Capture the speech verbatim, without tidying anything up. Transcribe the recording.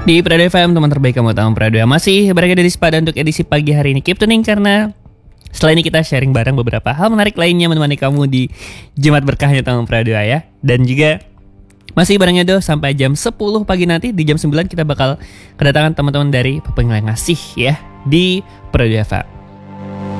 Di Prado F M, teman terbaik kamu tahu Prado masih berada di Spada untuk edisi pagi hari ini. Keep tuning karena setelah ini kita sharing bareng beberapa hal menarik lainnya menemani kamu di Jumat berkahnya Tamu Prado ya. Dan juga masih barengnya Do sampai jam sepuluh pagi nanti. Di jam sembilan kita bakal kedatangan teman-teman dari Pepengilan Ngasih ya di Prado F M.